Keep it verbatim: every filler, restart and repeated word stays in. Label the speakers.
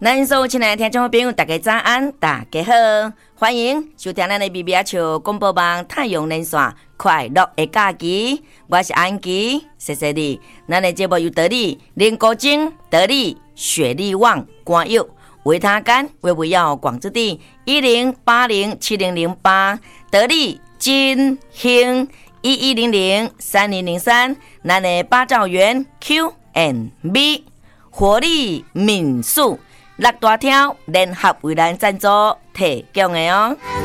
Speaker 1: 咱所有亲爱的听众朋友，大家早安，大家好，欢迎收听咱的 B B R 球广播网太阳连线快乐的假期，我是安琪，谢谢你。咱的节目由得力林国晶、得力雪力旺、冠佑、维他干、维维药、广之地一零八零七零零八，得力金兴一一零零三零零三，咱的八兆元 Q and B 活力民宿。六大条联合为咱赞助提供的哦。